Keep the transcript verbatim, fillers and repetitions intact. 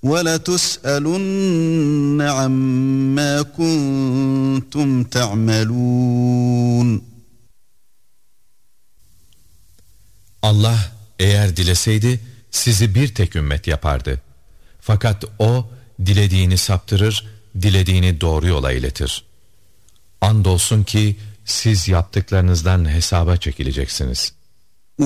وَلَتُسْأَلُنَّ عَمَّا كُنْتُمْ تَعْمَلُونَ. Allah eğer dileseydi sizi bir tek ümmet yapardı. Fakat O dilediğini saptırır, dilediğini doğru yola iletir. Andolsun ki siz yaptıklarınızdan hesaba çekileceksiniz.